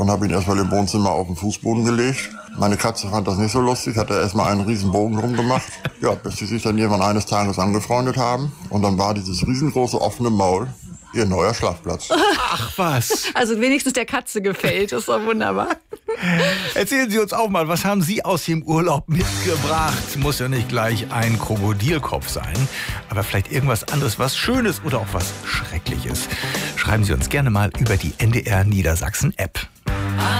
und habe ihn erstmal im Wohnzimmer auf den Fußboden gelegt. Meine Katze fand das nicht so lustig, hat er erstmal einen riesen Bogen drum gemacht. Ja, bis sie sich dann irgendwann eines Tages angefreundet haben. Und dann war dieses riesengroße offene Maul ihr neuer Schlafplatz. Ach was. Also wenigstens der Katze gefällt, ist doch wunderbar. Erzählen Sie uns auch mal, was haben Sie aus dem Urlaub mitgebracht? Muss ja nicht gleich ein Krokodilkopf sein, aber vielleicht irgendwas anderes, was Schönes oder auch was Schreckliches. Schreiben Sie uns gerne mal über die NDR Niedersachsen App.